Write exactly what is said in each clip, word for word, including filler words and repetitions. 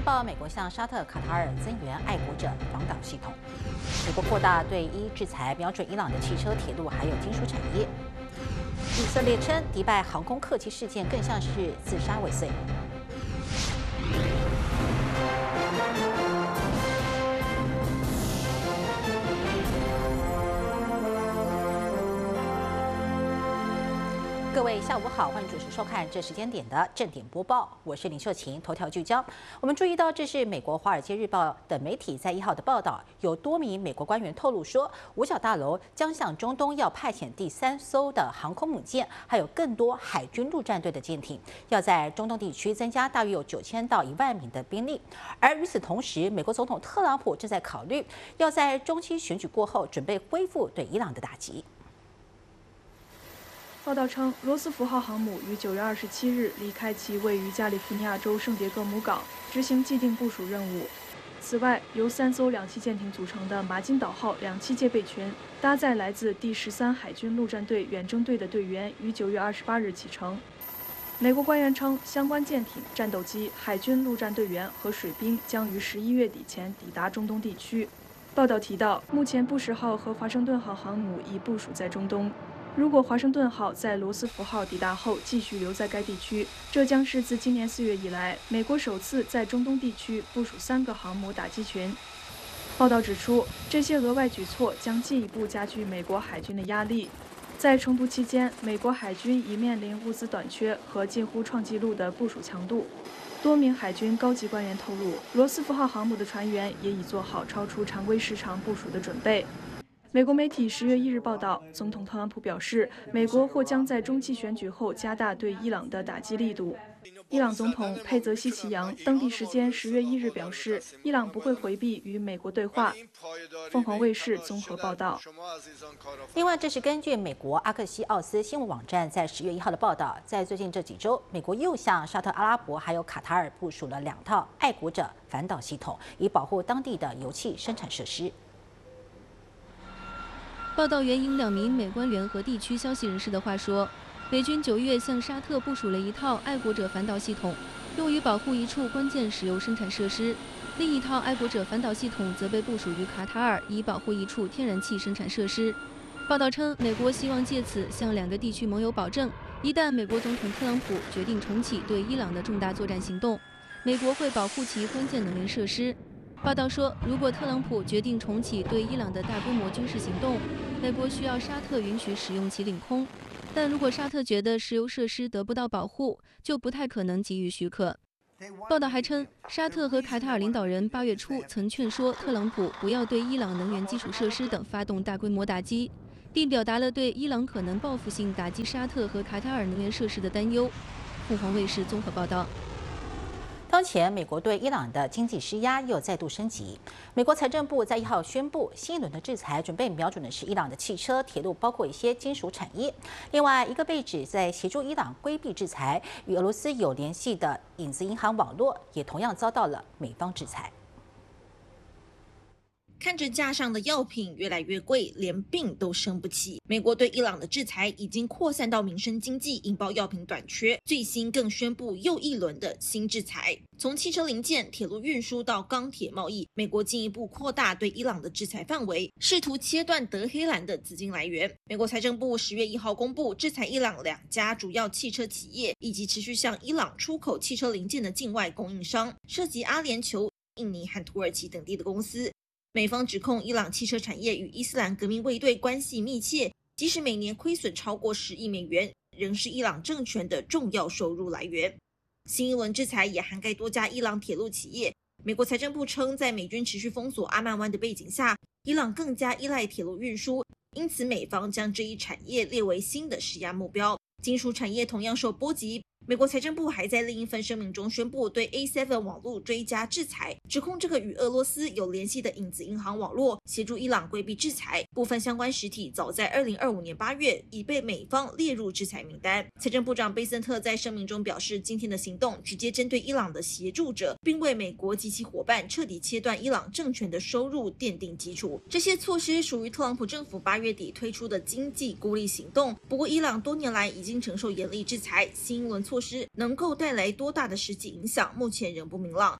报，美国向沙特、卡塔尔增援爱国者防导系统。美国扩大对伊制裁，瞄准伊朗的汽车、铁路还有金属产业。以色列称迪拜航空客机事件更像是自杀未遂。各位下午好，欢迎准时收看这时间点的正点播报，我是林秀琴。头条聚焦，我们注意到这是美国《华尔街日报》等媒体在一号的报道，有多名美国官员透露说，五角大楼将向中东要派遣第三艘的航空母舰，还有更多海军陆战队的舰艇，要在中东地区增加大约有九千到一万名的兵力。而与此同时，美国总统特朗普正在考虑要在中期选举过后准备恢复对伊朗的打击。 报道称，罗斯福号航母于九月二十七日离开其位于加利福尼亚州圣迭戈姆港，执行既定部署任务。此外，由三艘两栖舰艇组成的马金岛号两栖戒备群，搭载来自第十三海军陆战队远征队的队员，于九月二十八日启程。美国官员称，相关舰艇、战斗机、海军陆战队员和水兵将于十一月底前抵达中东地区。报道提到，目前布什号和华盛顿号航母已部署在中东。如果华盛顿号在罗斯福号抵达后继续留在该地区，这将是自今年四月以来，美国首次在中东地区部署三个航母打击群。报道指出，这些额外举措将进一步加剧美国海军的压力。在冲突期间，美国海军已面临物资短缺和近乎创纪录的部署强度。多名海军高级官员透露，罗斯福号航母的船员也已做好超出常规时长部署的准备。美国媒体十月一日报道，总统特朗普表示，美国或将在中期选举后加大对伊朗的打击力度。伊朗总统佩泽西奇扬当地时间十月一日表示，伊朗不会回避与美国对话。凤凰卫视综合报道。 另外，这是根据美国阿克西奥斯新闻网站在十月一号的报道，在最近这几周，美国又向沙特阿拉伯还有卡塔尔部署了两套爱国者反导系统，以保护当地的油气生产设施。 报道援引两名美官员和地区消息人士的话说，美军九月向沙特部署了一套爱国者反导系统，用于保护一处关键石油生产设施；另一套爱国者反导系统则被部署于卡塔尔，以保护一处天然气生产设施。报道称，美国希望借此向两个地区盟友保证，一旦美国总统特朗普决定重启对伊朗的重大作战行动，美国会保护其关键能源设施。报道说，如果特朗普决定重启对伊朗的大规模军事行动，美国需要沙特允许使用其领空，但如果沙特觉得石油设施得不到保护，就不太可能给予许可。报道还称，沙特和卡塔尔领导人八月初曾劝说特朗普不要对伊朗能源基础设施等发动大规模打击，并表达了对伊朗可能报复性打击沙特和卡塔尔能源设施的担忧。凤凰卫视综合报道。 当前，美国对伊朗的经济施压又再度升级。美国财政部在一号宣布，新一轮的制裁准备瞄准的是伊朗的汽车、铁路，包括一些金属产业。另外，一个被指在协助伊朗规避制裁、与俄罗斯有联系的影子银行网络，也同样遭到了美方制裁。 看着架上的药品越来越贵，连病都生不起。美国对伊朗的制裁已经扩散到民生经济，引爆药品短缺。最新更宣布又一轮的新制裁，从汽车零件、铁路运输到钢铁贸易，美国进一步扩大对伊朗的制裁范围，试图切断德黑兰的资金来源。美国财政部十月一号公布，制裁伊朗两家主要汽车企业，以及持续向伊朗出口汽车零件的境外供应商，涉及阿联酋、印尼和土耳其等地的公司。美方指控伊朗汽车产业与伊斯兰革命卫队关系密切，即使每年亏损超过十亿美元，仍是伊朗政权的重要收入来源。新一轮制裁也涵盖多家伊朗铁路企业。美国财政部称，在美军持续封锁阿曼湾的背景下，伊朗更加依赖铁路运输，因此美方将这一产业列为新的施压目标。金属产业同样受波及。美国财政部还在另一份声明中宣布对 A 七 网络追加制裁，指控这个与俄罗斯有联系的影子银行网络协助伊朗规避制裁。部分相关实体早在二零二五年八月已被美方列入制裁名单。财政部长贝森特在声明中表示，今天的行动直接针对伊朗的协助者，并为美国及其伙伴彻底切断伊朗政权的收入奠定基础。这些措施属于特朗普政府八月底推出的经济孤立行动。不过，伊朗多年来已经承受严厉制裁，新一轮措施能够带来多大的实际影响，目前仍不明朗。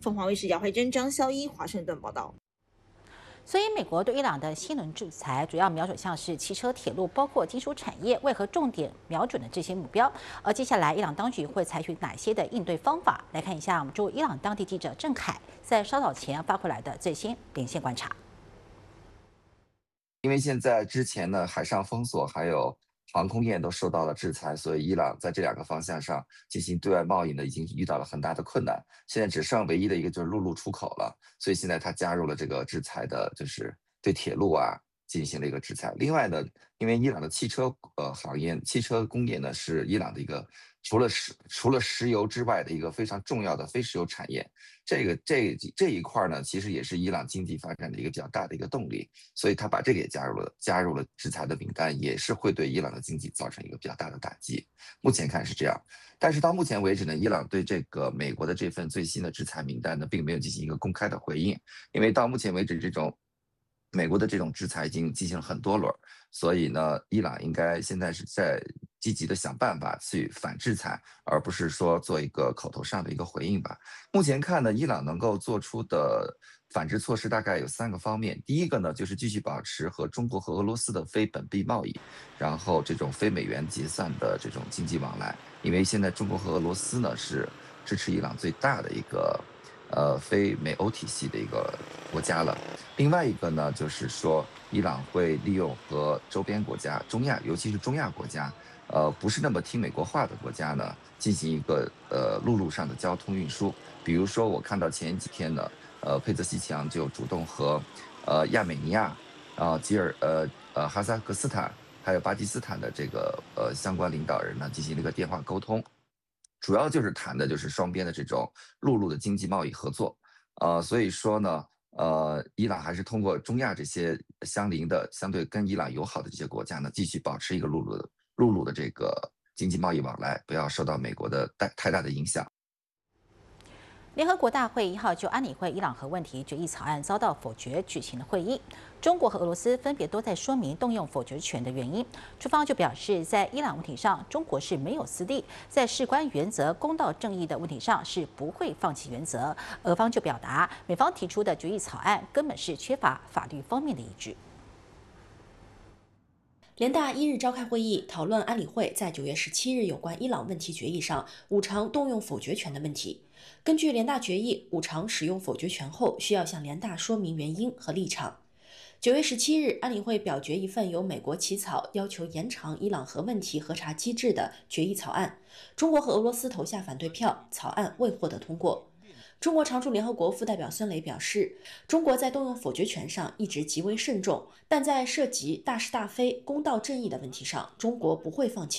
凤凰卫视姚慧珍、张孝一华盛顿报道。 所以，美国对伊朗的新轮制裁主要瞄准像是汽车、铁路，包括金属产业，为何重点瞄准的这些目标？而接下来，伊朗当局会采取哪些的应对方法？来看一下我们驻伊朗当地记者郑凯在稍早前发回来的最新连线观察。 因为现在之前呢，海上封锁还有航空业都受到了制裁，所以伊朗在这两个方向上进行对外贸易呢，已经遇到了很大的困难。现在只剩唯一的一个就是陆路出口了，所以现在它加入了这个制裁的，就是对铁路啊进行了一个制裁。另外呢，因为伊朗的汽车呃行业、汽车工业呢是伊朗的一个除了石除了石油之外的一个非常重要的非石油产业。这个这这一块呢，其实也是伊朗经济发展的一个比较大的一个动力，所以他把这个也加入了加入了制裁的名单，也是会对伊朗的经济造成一个比较大的打击。目前看是这样，但是到目前为止呢，伊朗对这个美国的这份最新的制裁名单呢，并没有进行一个公开的回应，因为到目前为止这种美国的这种制裁已经进行了很多轮，所以呢，伊朗应该现在是在积极的想办法去反制裁，而不是说做一个口头上的一个回应吧。目前看呢，伊朗能够做出的反制措施大概有三个方面。第一个呢，就是继续保持和中国和俄罗斯的非本币贸易，然后这种非美元结算的这种经济往来，因为现在中国和俄罗斯呢是支持伊朗最大的一个呃非美欧体系的一个国家了。另外一个呢，就是说伊朗会利用和周边国家、中亚，尤其是中亚国家，呃，不是那么听美国话的国家呢，进行一个呃陆路上的交通运输。比如说，我看到前几天呢，呃，佩泽西强就主动和呃亚美尼亚、啊吉尔呃呃哈萨克斯坦还有巴基斯坦的这个呃相关领导人呢进行了一个电话沟通，主要就是谈的就是双边的这种陆路的经济贸易合作。呃，所以说呢。呃，伊朗还是通过中亚这些相邻的、相对跟伊朗友好的这些国家呢，继续保持一个陆路的陆路的这个经济贸易往来，不要受到美国的太太大的影响。 联合国大会一号就安理会伊朗核问题决议草案遭到否决举行了会议，中国和俄罗斯分别都在说明动用否决权的原因。中方就表示，在伊朗问题上，中国是没有私利，在事关原则、公道正义的问题上是不会放弃原则。俄方就表达，美方提出的决议草案根本是缺乏法律方面的依据。 联大一日召开会议，讨论安理会在九月十七日有关伊朗问题决议上五常动用否决权的问题。根据联大决议，五常使用否决权后，需要向联大说明原因和立场。九月十七日，安理会表决一份由美国起草、要求延长伊朗核问题核查机制的决议草案，中国和俄罗斯投下反对票，草案未获得通过。中国常驻联合国副代表孙磊表示，中国在动用否决权上一直极为慎重，但在涉及大是大非、公道正义的问题上，中国不会放弃